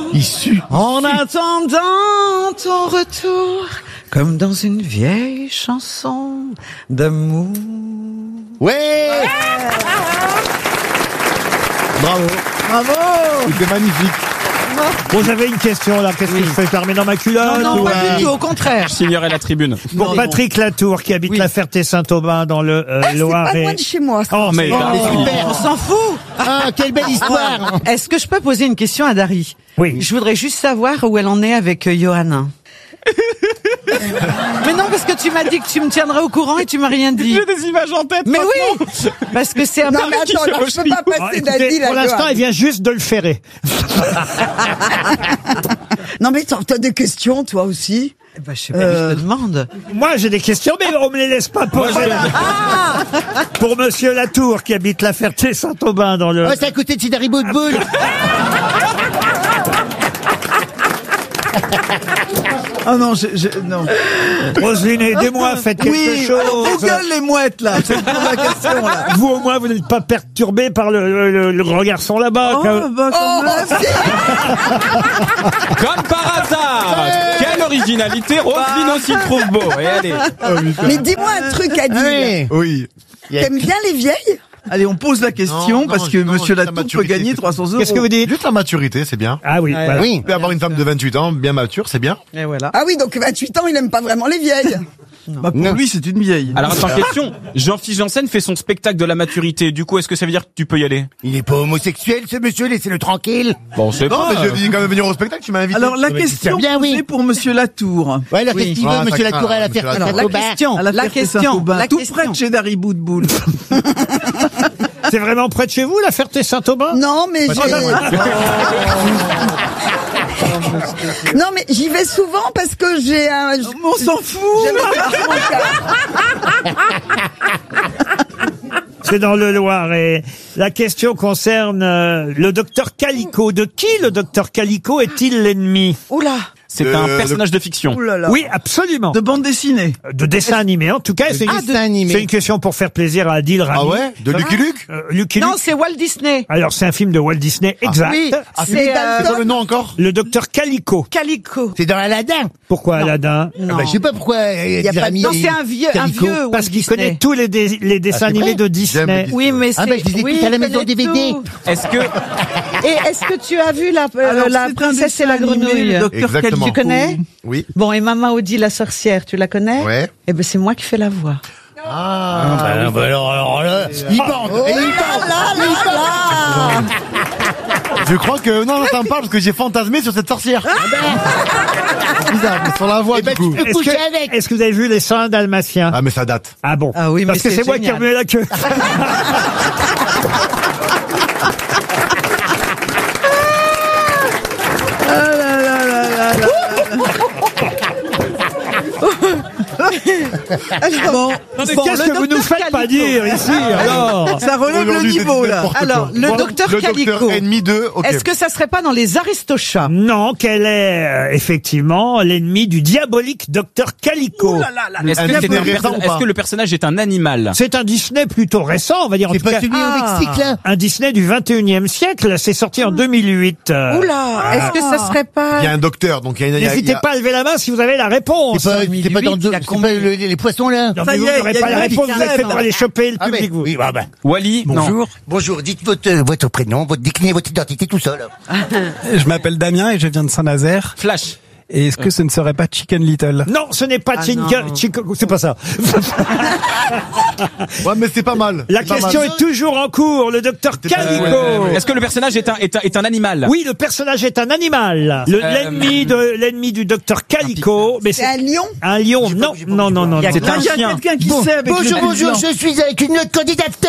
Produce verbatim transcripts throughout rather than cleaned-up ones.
Issu. En attendant ton retour, comme dans une vieille chanson d'amour. Ouais. Bravo. Bravo. C'était magnifique. Bon, j'avais une question là, qu'est-ce Oui. que je fais, je la remets dans ma culotte Non, non, ou, pas euh, du tout, au contraire. Je signerai la tribune. Pour Non, Patrick Latour, qui habite Oui. la Ferté-Saint-Aubin dans le euh, Ah, c'est pas Loiret. loin de chez moi. ça. Oh, mais Oh, bah, On s'en fout. Ah, quelle belle histoire. Est-ce que je peux poser une question à Dari? Oui. Je voudrais juste savoir où elle en est avec euh, Johanna. Mais non, parce que tu m'as dit que tu me tiendrais au courant et tu m'as rien dit. j'ai des images en tête. Mais maintenant. oui, parce que c'est un Non, peu... mais attends, là, je peux pas Ah, passer écoutez, Dadi, là. pour l'instant, Johan. elle vient juste de le ferrer. Non, mais t'as t'as des questions, toi aussi. Eh ben, je sais pas, je te demande. Moi, j'ai des questions, mais on me les laisse pas poser. Pour Monsieur Latour, qui habite la Ferté-Saint-Aubin dans le... Oh, c'est à côté de Sidari Boudboul. Ah non, je, je, non. Roselyne, aidez-moi, faites quelque Oui, chose. alors, Google les mouettes, là. C'est pour la question, là. Vous, au moins, vous n'êtes pas perturbé par le, le, le- le grand garçon là-bas. Oh, quand- bah, quand même. Comme par hasard. Quelle originalité. Roselyne aussi le trouve beau. Et allez. Mais dis-moi un truc, Adil. Oui. Oui. T'aimes bien les vieilles? Allez, on pose la question Non, non, parce que non, Monsieur la Latour peut maturité, gagner c'est- trois cents euros. Qu'est-ce que vous dites? Juste la maturité, c'est bien. Ah oui, voilà. Oui. Vous pouvez avoir une femme de vingt-huit ans, bien mature, c'est bien. Et voilà. Ah oui, donc vingt-huit ans, il aime pas vraiment les vieilles. Bah, pour lui, c'est une vieille. Alors attends, question. Jean-Philippe Janssen fait son spectacle de la maturité. Du coup, est-ce que ça veut dire que tu peux y aller? Il est pas homosexuel, ce monsieur, laissez-le tranquille. Bon, c'est Non, pas. mais je vais quand même venir au spectacle, tu m'as invité. Alors, la mais question c'est bien, oui. posée pour Monsieur Latour. Ouais, alors Oui. qu'est-ce qu'il veut, Ah, monsieur ça Latour, à la craint, faire monsieur Alors, la question, À la, la Ferté question, Saint-Aubin, la tout question. près de chez Dari Boudboul. C'est vraiment près de chez vous, la Ferté-Saint-Aubin? Non, mais j'ai... Non, mais j'y vais souvent parce que j'ai un... Mais on s'en fout. C'est dans le Loiret. La question concerne euh, le docteur Calico. De qui le docteur Calico est-il l'ennemi? Oula. C'est Euh, un personnage de fiction. Ouh là là. Oui, absolument. De bande dessinée. De dessin animé, en tout cas. C'est une, dessin animé. c'est une question pour faire plaisir à Adil Rami. Ah ouais? De Lucky Luke? Euh, Lucky Non, Luke. c'est Walt Disney. Alors, c'est un film de Walt Disney, exact. Oui, Ah, c'est c'est euh, C'est quoi le nom encore? Le docteur Calico. Calico. C'est dans Aladdin. Pourquoi Aladdin? Ah bah, je sais pas pourquoi. euh, Y a pas de- Non, c'est un vieux, un Calico. vieux Walt Parce qu'il Disney. connaît tous les, dé- les dessins Ah, c'est animés vrai de Disney. J'aime Oui, mais c'est... Ah bah, je les ai oui, tous à la il maison connaît D V D. tout. Est-ce que Et est-ce que tu as vu la, euh, Alors, la c'est un princesse et dessin la animé, grenouille? le docteur Exactement. Tu connais? Oui. Bon, et Maman Audi la sorcière, tu la connais? Ouais. Eh ben, c'est moi qui fais la voix. Ah, bah, bah, alors, alors là, il bande, et il bande, il bande. Je crois que, non, non, ça me parle parce que j'ai fantasmé sur cette sorcière. C'est bizarre, mais sur la voix, Eh ben, du coup. tu peux Est-ce coucher que, avec. est-ce que vous avez vu les seins dalmatiens? Ah, mais ça date. Ah bon? Ah oui, mais Parce que c'est c'est moi qui ai génial. remué la queue. Bon, Mais Bon, qu'est-ce le que vous nous docteur faites pas Calico. dire ici, alors? ça relève le Aujourd'hui, niveau, c'est là. n'importe Alors, quoi. le Bon, docteur le Calico. docteur ennemi de, ok. Est-ce que ça serait pas dans les Aristochats? Non, qu'elle est euh, effectivement l'ennemi du diabolique docteur Calico. Ouh là là là. est-ce Un que, c'est Disney un récent perso- ou est-ce pas que le personnage est un animal? C'est un Disney plutôt récent, on va dire en C'est tout pas cas. celui au Ah. Mexique, là. Un Disney du vingt et unième siècle, c'est sorti en deux mille huit. euh. Oula, est-ce que ça serait pas... Il y a un docteur, donc il y a une, il y a- il y N'hésitez a- pas à lever la main si vous avez la réponse. C'est pas, c'est pas dans il y a c'est combien pas le- les, les poissons, là. Non, Ça mais y vous est, n'aurez il y a pas une la réponse, vous êtes fait crème. pour aller choper le Ah, public, mais, vous. oui, bah, bah. Wally? Non. Bonjour, dites votre, euh, votre prénom, votre décliné, votre identité, tout ça, là. Je m'appelle Damien et je viens de Saint-Nazaire. Flash. Et est-ce que ce ne serait pas Chicken Little? Non, ce n'est pas Ah, Chinka, non. Chinka- c'est pas ça. Ouais, mais c'est pas mal. La C'est pas question mal. est toujours en cours, le docteur C'était pas- Calico. ouais, ouais, ouais. Est-ce que le personnage est un, est un, est un animal? Oui, le personnage est un animal. Le- Euh, L'ennemi de, l'ennemi du docteur Calico. Mais C'est un lion. un lion. Non, non, non, non. Il y a non. C'est un Il y a chien. quelqu'un qui Bon, sait avec bonjour, le bonjour, blanc. je suis avec une autre candidate.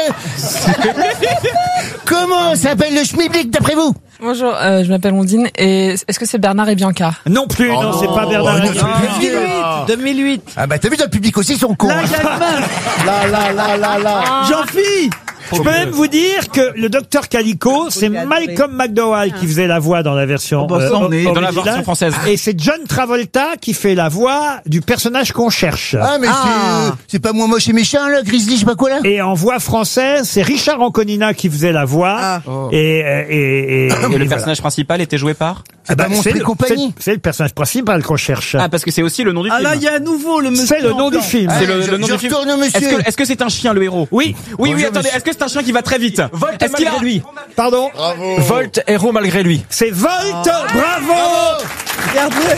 Comment s'appelle le schmilblick d'après vous? Bonjour, euh, je m'appelle Ondine et est-ce que c'est Bernard et Bianca? Non plus, non, c'est pas Bernard. Oh, non, Arnault. c'est plus vieux. deux mille huit. Ah bah t'as vu dans le public aussi, ils sont cons. Là, hein. il y a une main. Là, là, là, là, là. Jean-Philippe. Je peux même vous dire que le docteur Calico, c'est adoré. Malcolm McDowell qui faisait la voix dans la version Oh, bah, ça, on est- o- Dans la originale. version française. Et c'est John Travolta qui fait la voix du personnage qu'on cherche. Ah mais Ah. c'est, c'est pas moi moche et méchant là, Grizzly, je sais pas quoi là. Et en voix française, c'est Richard Anconina qui faisait la voix. Ah. Et, et, et, et Et le voilà. personnage principal était joué par? Ah bah, Monstre c'est, et le, compagnie. c'est, c'est le personnage principal qu'on cherche. Ah, parce que c'est aussi le nom du Ah film. là, il y a à nouveau le monsieur. C'est le en nom du blanc. film. C'est le, je- le nom je du film. retourne, monsieur. Est-ce que, est-ce que c'est un chien, le héros? Oui. Oui, oui, Bonjour, attendez. monsieur. Est-ce que c'est un chien qui va très vite? Volt Est-ce qu'il a... malgré lui. Pardon. Volt, héros malgré lui. C'est Volt. Bravo. Regardez.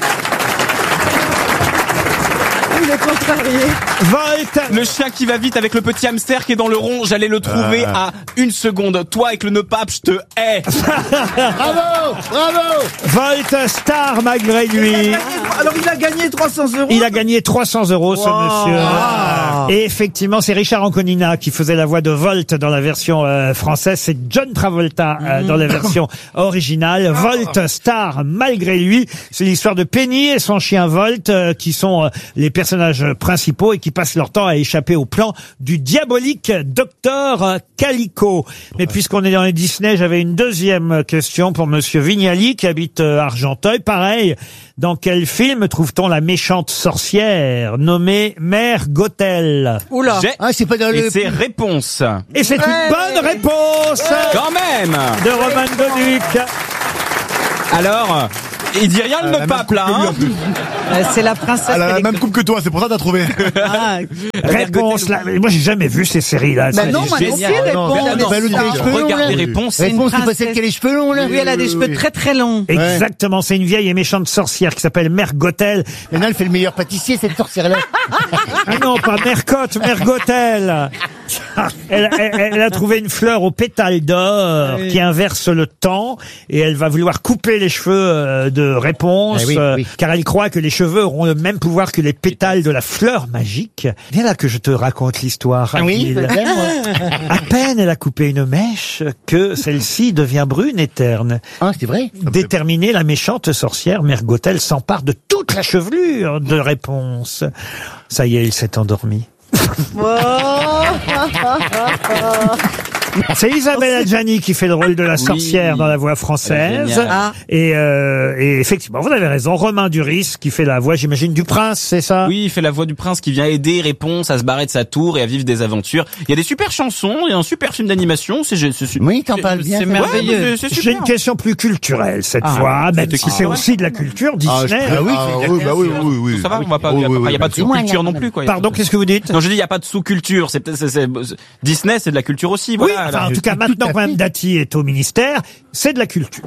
Il est contrarié. Volt. Le chien qui va vite avec le petit hamster qui est dans le rond, j'allais le trouver à une seconde. Toi avec le nœud pape, je te hais. Bravo, bravo. Volt Star malgré lui. Alors il a gagné trois cents euros. Il a gagné trois cents euros, ce Wow. monsieur. Et effectivement, c'est Richard Anconina qui faisait la voix de Volt dans la version euh, française. C'est John Travolta euh, dans la version originale. Volt Star malgré lui. C'est l'histoire de Penny et son chien Volt euh, qui sont euh, les personnages principaux et qui passent leur temps à échapper au plan du diabolique docteur Calico. Mais puisqu'on est dans les Disney, j'avais une deuxième question pour monsieur Vignali qui habite euh, Argenteuil. Pareil, dans quel film trouve-t-on la méchante sorcière nommée Mère Gothel? Oula. J'ai... Ah, c'est pas dans Et le... c'est réponse. Et c'est une bonne réponse Quand même. de Roman Doduc. Alors, il dit rien le nœud pape là, hein. Euh, C'est la princesse. Elle a la elle est- même coupe que toi, c'est pour ça que t'as trouvé. Ah, Réponse là. Mais moi, j'ai jamais vu ces séries-là. Bah Ça, non, j'ai- moi non plus, génial. réponds. Ah, non, mais bah, le c'est télé- un- cheveux longs, Regarde là. les réponses. C'est une Réponse, c'est pas princesse. celle qui a les cheveux longs, là. Oui, elle a des cheveux très très longs. Exactement, c'est une vieille et méchante sorcière qui s'appelle Mère Gothel. Il y en a, elle fait le meilleur pâtissier, cette sorcière-là. Ah non, pas Mère Cotte, Mère Gothel. Elle, elle- elle a trouvé une fleur au pétale d'or qui inverse le temps et elle va vouloir couper les cheveux euh, de réponse Eh oui, euh, oui. car elle croit que les cheveux auront le même pouvoir que les pétales de la fleur magique. Viens là que je te raconte l'histoire. Ah oui, Adil. peut-être, moi. À peine elle a coupé une mèche que celle-ci devient brune et terne. Ah, c'est vrai. Déterminée, la méchante sorcière Mère Gothel s'empare de toute la chevelure de réponse. Ça y est, il s'est endormi. C'est Isabelle Adjani qui fait le rôle de la sorcière Oui. dans la voix française. Génial. Ah. Et, euh, et effectivement, vous avez raison. Romain Duris qui fait la voix, j'imagine, du prince, c'est ça? Oui, il fait la voix du prince qui vient aider Réponse à se barrer de sa tour et à vivre des aventures. Il y a des super chansons, il y a un super film d'animation. C'est, c'est, c'est Oui, t'en parles bien. c'est ça. merveilleux. Ouais, mais c'est, c'est J'ai super. une question plus culturelle cette Ah, fois, même c'était si qui c'est Ah ouais. aussi de la culture Ah, Disney. je- oui, ah, c'est oui, bah oui, oui, oui. Ça va, on va pas, Oui, il y a oui, pas- oui, il y a pas de oui. sous-culture Dis-moi, non là, plus, quoi. Pardon, qu'est-ce que vous dites? Non, je dis, il y a pas de sous-culture. C'est peut-être, c'est, c'est, Disney, c'est de la culture aussi, Oui, voilà. enfin, là. en tout cas, maintenant quand même Dati est au ministère, c'est de la culture.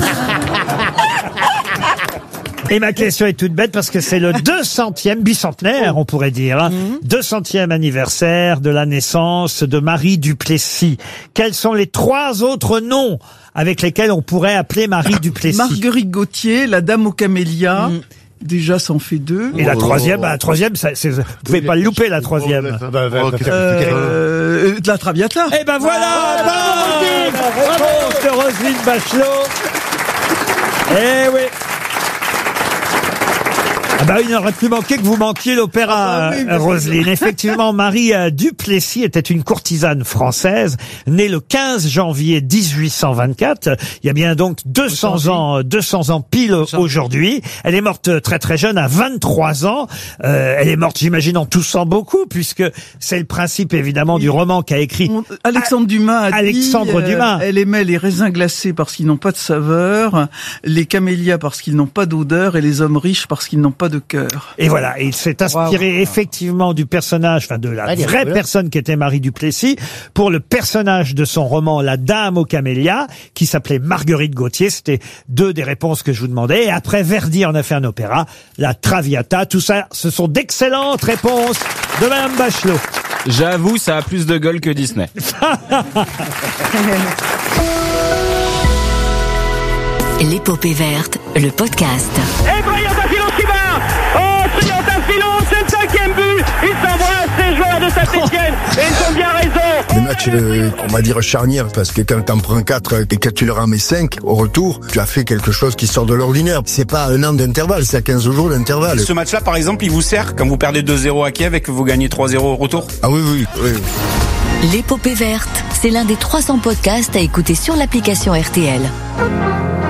Et ma question est toute bête parce que c'est le deux centième, bicentenaire, on pourrait dire, hein, deux centième anniversaire de la naissance de Marie Duplessis. Quels sont les trois autres noms avec lesquels on pourrait appeler Marie Duplessis? Marguerite Gauthier, la dame aux camélias. Déjà, ça en fait deux. Et la troisième, bah, la troisième, ça, c'est, vous pouvez pas le louper, la troisième. Oh, qu'est-ce que- Euh, de la Traviata. Eh ben voilà, bonne réponse de Roselyne Bachelot. Eh oui. Ah bah, il n'aurait plus manqué que vous manquiez l'opéra, Ah bah oui, euh, bien sûr. Roselyne. Effectivement, Marie euh, Duplessis était une courtisane française, née le quinze janvier dix-huit cent vingt-quatre. Il y a bien donc deux cents ans, deux cents ans pile aujourd'hui. Elle est morte très très jeune, à vingt-trois ans. Euh, elle est morte, j'imagine, en toussant beaucoup, puisque c'est le principe évidemment du roman qu'a écrit. On- Alexandre Dumas a dit, Alexandre euh, Dumas. elle aimait les raisins glacés parce qu'ils n'ont pas de saveur, les camélias parce qu'ils n'ont pas d'odeur et les hommes riches parce qu'ils n'ont pas de cœur. Et voilà, et il s'est inspiré effectivement du personnage, enfin de la Ah, il est vraie rigolo. personne qui était Marie Duplessis, pour le personnage de son roman La Dame aux camélias, qui s'appelait Marguerite Gauthier. C'était deux des réponses que je vous demandais. Et après Verdi en a fait un opéra, La Traviata. Tout ça, ce sont d'excellentes réponses de Madame Bachelot. J'avoue, ça a plus de gueule que Disney. L'épopée verte, le podcast. Et Brianza Filon qui va. Oh, Brianza Filon, c'est le cinquième but. Ils s'embrassent, ces joueurs de Saint-Etienne. Et ils ont bien raison. Le match, euh, on va dire charnière, parce que quand t'en prends quatre et que tu leur en mets cinq au retour, tu as fait quelque chose qui sort de l'ordinaire. C'est pas un an d'intervalle, c'est à quinze jours d'intervalle. Ce match-là, par exemple, il vous sert quand vous perdez deux zéro à Kiev et que vous gagnez trois zéro au retour? Ah oui, oui, oui. L'épopée verte, c'est l'un des trois cents podcasts à écouter sur l'application R T L.